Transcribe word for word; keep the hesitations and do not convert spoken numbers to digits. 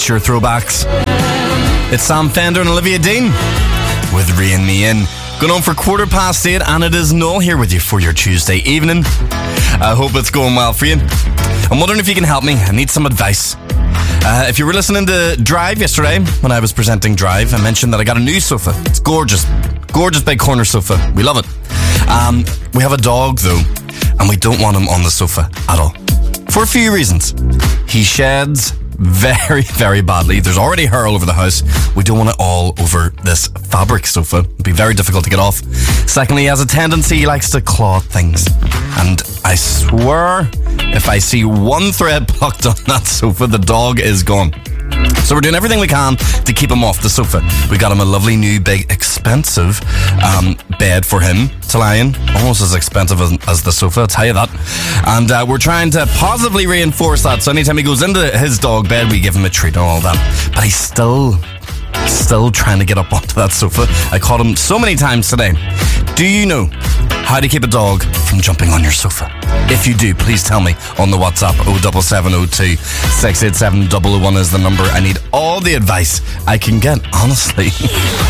It's your throwbacks. It's Sam Fender and Olivia Dean with Rein Me In. Going on for quarter past eight, and it is Noel here with you for your Tuesday evening. I hope it's going well for you. I'm wondering if you can help me. I need some advice. Uh, if you were listening to Drive yesterday, when I was presenting Drive, I mentioned that I got a new sofa. It's gorgeous. Gorgeous big corner sofa. We love it. Um, we have a dog, though, and we don't want him on the sofa at all. For a few reasons. He sheds very, very badly. There's already hair all over the house. We don't want it all over this fabric sofa. It'd be very difficult to get off. Secondly, he has a tendency, he likes to claw things. And I swear, if I see one thread plucked on that sofa, the dog is gone. So we're doing everything we can to keep him off the sofa. We got him a lovely new big expensive um, bed for him to lie in. Almost as expensive as, as the sofa, I'll tell you that. And uh, we're trying to positively reinforce that. So anytime he goes into his dog bed, we give him a treat and all that. But he's still, still trying to get up onto that sofa. I caught him so many times today. Do you know how to keep a dog from jumping on your sofa? If you do, please tell me on the WhatsApp. oh seven seven oh two, six eight seven, double oh one is the number. I need all the advice I can get, honestly.